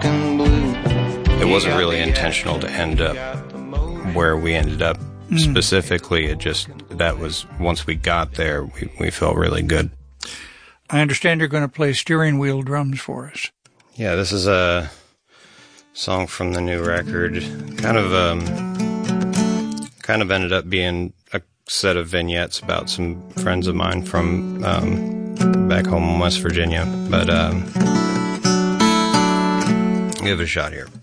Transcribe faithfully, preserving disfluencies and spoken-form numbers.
and blue. It wasn't really intentional to end up where we ended up mm. specifically. It just, that was, once we got there, we, we felt really good. I understand you're going to play steering wheel drums for us. Yeah, this is a song from the new record. Kind of, um, kind of ended up being a set of vignettes about some friends of mine from um, back home in West Virginia. But um, give it a shot here.